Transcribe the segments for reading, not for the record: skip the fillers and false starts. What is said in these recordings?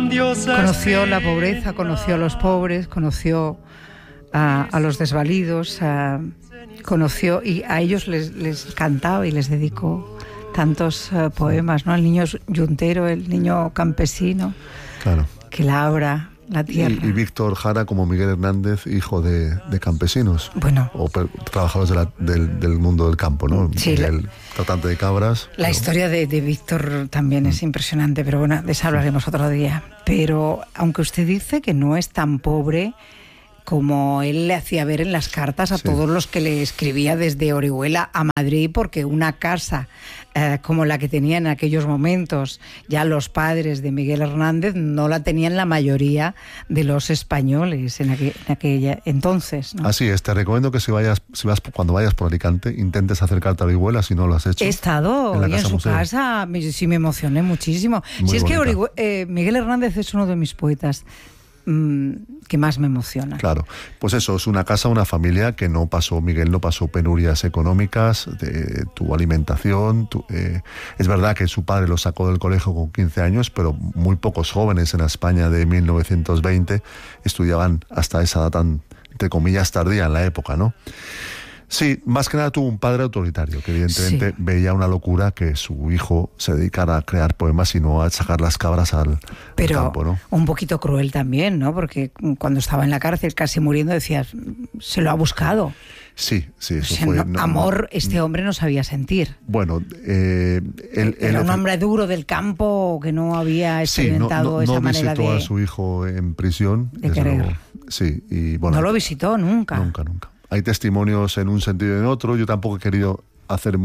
Conoció la pobreza, conoció a los pobres, conoció a los desvalidos, conoció y a ellos les cantaba y les dedicó tantos poemas, ¿no? El niño yuntero, el niño campesino, claro, que labra la tierra. Y Víctor Jara como Miguel Hernández, hijo de campesinos, bueno, o trabajadores del mundo del campo, ¿no? Sí, Miguel, tratante de cabras. La historia de Víctor también es impresionante, pero bueno, de eso hablaremos otro día. Pero aunque usted dice que no es tan pobre como él le hacía ver en las cartas a todos los que le escribía desde Orihuela a Madrid, porque una casa como la que tenía en aquellos momentos ya los padres de Miguel Hernández no la tenían la mayoría de los españoles en aquella entonces, ¿no? Así es, te recomiendo que cuando vayas por Alicante intentes acercarte a Orihuela si no lo has hecho. He estado en su casa, sí me emocioné muchísimo. Si es que Miguel Hernández es uno de mis poetas que más me emociona. Claro, pues eso, es una casa, una familia que Miguel no pasó penurias económicas, tuvo alimentación, es verdad que su padre lo sacó del colegio con 15 años, pero muy pocos jóvenes en la España de 1920 estudiaban hasta esa edad tan, entre comillas, tardía en la época, ¿no? Sí, más que nada tuvo un padre autoritario que evidentemente veía una locura que su hijo se dedicara a crear poemas y no a sacar las cabras al campo, ¿no? Un poquito cruel también, ¿no? Porque cuando estaba en la cárcel casi muriendo decías, se lo ha buscado. Sí, eso fue... amor, este hombre no sabía sentir. Bueno, era un hombre duro del campo que no había experimentado esa manera de... No visitó a su hijo en prisión. De querer. Sí, y bueno... No lo visitó nunca. Nunca. Hay testimonios en un sentido y en otro. Yo tampoco he querido hacer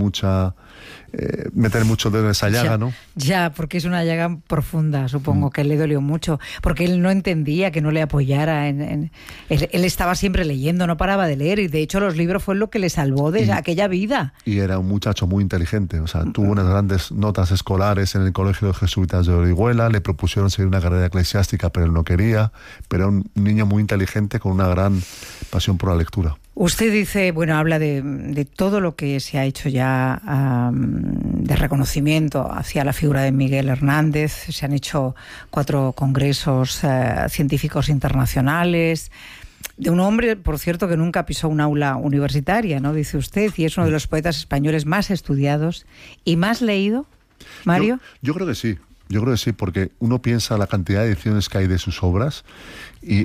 meter mucho dedo en esa llaga, ¿no? Ya, porque es una llaga profunda, supongo que le dolió mucho, porque él no entendía que no le apoyara. Él estaba siempre leyendo, no paraba de leer, y de hecho los libros fue lo que le salvó de aquella vida. Y era un muchacho muy inteligente, o sea, tuvo unas grandes notas escolares en el Colegio de Jesuitas de Orihuela, le propusieron seguir una carrera eclesiástica, pero él no quería, pero era un niño muy inteligente con una gran pasión por la lectura. Usted dice, habla de todo lo que se ha hecho ya de reconocimiento hacia la figura de Miguel Hernández. Se han hecho 4 congresos científicos internacionales, de un hombre, por cierto, que nunca pisó un aula universitaria, ¿no? Dice usted, y es uno de los poetas españoles más estudiados y más leído, Mario. Yo creo que sí. Yo creo que sí, porque uno piensa la cantidad de ediciones que hay de sus obras y,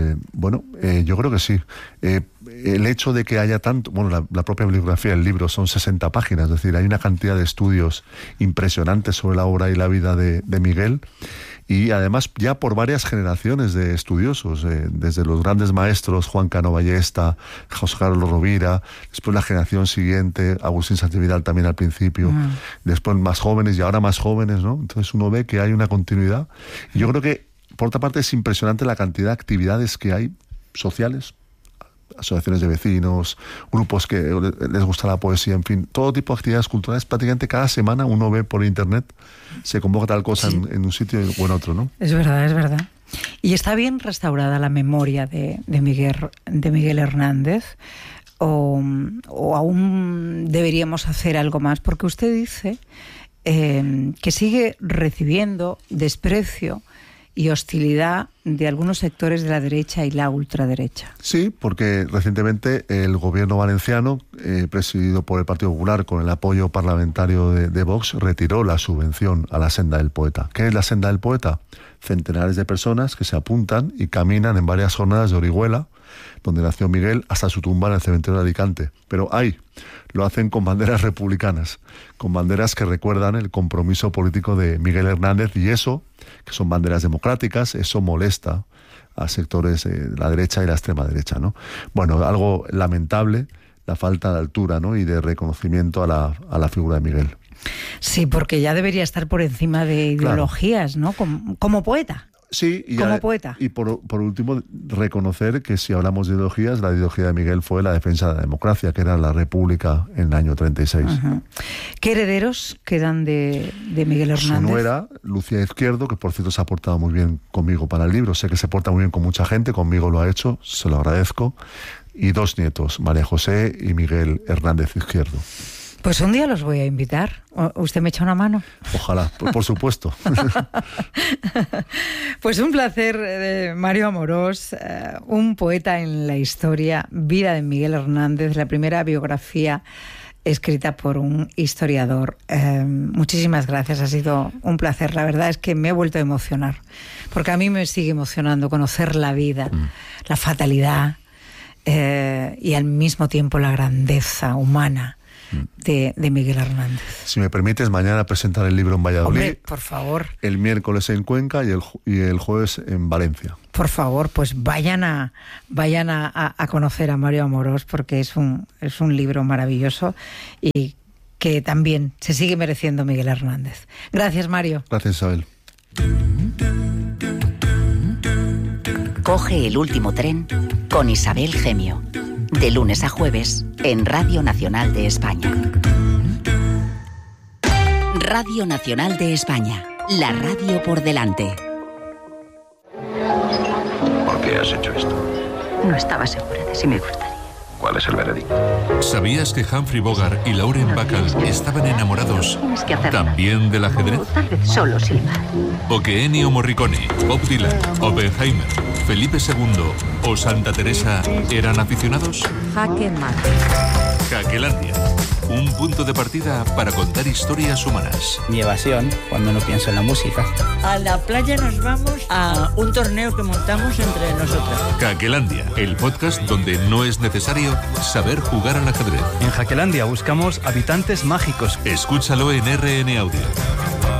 yo creo que sí. El hecho de que haya tanto... la propia bibliografía del libro son 60 páginas, es decir, hay una cantidad de estudios impresionantes sobre la obra y la vida de Miguel, y además ya por varias generaciones de estudiosos, desde los grandes maestros, Juan Cano Ballesta, José Carlos Rovira, después la generación siguiente, Agustín Sánchez Vidal también al principio, después más jóvenes y ahora más jóvenes, ¿no? Entonces uno ve que hay una continuidad. Y yo creo que, por otra parte, es impresionante la cantidad de actividades que hay sociales, asociaciones de vecinos, grupos que les gusta la poesía, en fin, todo tipo de actividades culturales. Prácticamente cada semana uno ve por internet, se convoca tal cosa en un sitio o en otro, ¿no? Es verdad. ¿Y está bien restaurada la memoria de Miguel Hernández? ¿O aún deberíamos hacer algo más? Porque usted dice que sigue recibiendo desprecio y hostilidad de algunos sectores de la derecha y la ultraderecha. Sí, porque recientemente el gobierno valenciano, presidido por el Partido Popular con el apoyo parlamentario de Vox, retiró la subvención a la Senda del Poeta. ¿Qué es la Senda del Poeta? Centenares de personas que se apuntan y caminan en varias jornadas de Orihuela, donde nació Miguel, hasta su tumba en el cementerio de Alicante. Pero lo hacen con banderas republicanas, con banderas que recuerdan el compromiso político de Miguel Hernández, y eso, que son banderas democráticas, eso molesta a sectores de la derecha y la extrema derecha, ¿no? Bueno, algo lamentable, la falta de altura, ¿no? Y de reconocimiento a la figura de Miguel. Sí, porque ya debería estar por encima de ideologías, claro, ¿no? Como poeta. Sí, como poeta. Y por último, reconocer que si hablamos de ideologías, la ideología de Miguel fue la defensa de la democracia, que era la República en el año 36. Uh-huh. ¿Qué herederos quedan de Miguel Hernández? Su nuera, Lucía Izquierdo, que por cierto se ha portado muy bien conmigo para el libro. Sé que se porta muy bien con mucha gente, conmigo lo ha hecho, se lo agradezco. Y 2 nietos, María José y Miguel Hernández Izquierdo. Pues un día los voy a invitar. ¿Usted me echa una mano? Ojalá, por supuesto. Pues un placer, Mario Amorós, un poeta en la historia, vida de Miguel Hernández, la primera biografía escrita por un historiador. Muchísimas gracias, ha sido un placer. La verdad es que me he vuelto a emocionar, porque a mí me sigue emocionando conocer la vida, la fatalidad y al mismo tiempo la grandeza humana de Miguel Hernández. Si me permites, mañana presentar el libro en Valladolid. Hombre, por favor. El miércoles en Cuenca y el jueves en Valencia. Por favor, pues vayan a conocer a Mario Amorós, porque es un libro maravilloso y que también se sigue mereciendo Miguel Hernández. Gracias, Mario. Gracias, Isabel. Coge el último tren con Isabel Gemio. De lunes a jueves en Radio Nacional de España. Radio Nacional de España. La radio por delante. ¿Por qué has hecho esto? No estaba segura de si me gustaría. ¿Cuál es el veredicto? ¿Sabías que Humphrey Bogart y Lauren Bacall estaban enamorados también del ajedrez? O tal vez solo silbar. ¿O que Ennio Morricone, Bob Dylan, Oppenheimer, Felipe II o Santa Teresa eran aficionados? Jaque mate. Jaquelandia, un punto de partida para contar historias humanas. Mi evasión cuando no pienso en la música. A la playa nos vamos a un torneo que montamos entre nosotras. Jaquelandia, el podcast donde no es necesario saber jugar al ajedrez. En Jaquelandia buscamos habitantes mágicos. Escúchalo en RN Audio.